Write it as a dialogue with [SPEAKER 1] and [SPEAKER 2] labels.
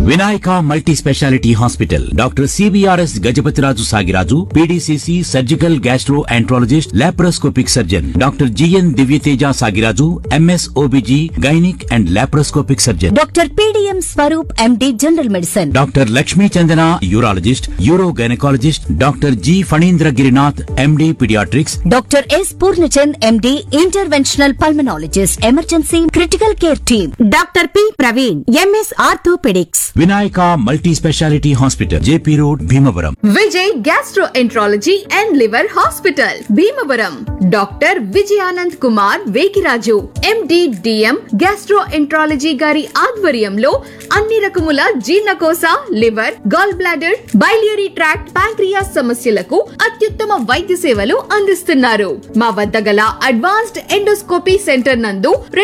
[SPEAKER 1] Vinayaka multi speciality hospital doctor CBRS Gajapathiraju Sagiraju PDCC surgical gastro enterologist laparoscopic surgeon doctor GN Divyateja Sagiraju MS OBG gynaec and laparoscopic surgeon
[SPEAKER 2] doctor PDM Swaroop MD general medicine
[SPEAKER 1] doctor Lakshmi Chandana urologist euro gynaecologist doctor G Phanindra Girinath MD paediatrics
[SPEAKER 2] doctor yes Purnachand MD interventional pulmonologist emergency critical care team doctor P Praveen MS orthopaedics
[SPEAKER 1] Vinayaka multi speciality hospital JP road Bhimavaram.
[SPEAKER 3] Vijay gastroenterology and liver hospital Bhimavaram. Doctor Vijayanand Kumar Vekiraju MD DM gastroenterology గారి ఆధ్వర్యంలో అన్ని రకముల జీర్ణకోశ, liver, gall bladder, biliary tract, pancreas సమస్యలకు అత్యుత్తమ వైద్య సేవలు అందిస్తున్నారు. మా వద్ద గల అడ్వాన్స్డ్ ఎండోస్కోపీ సెంటర్ నందు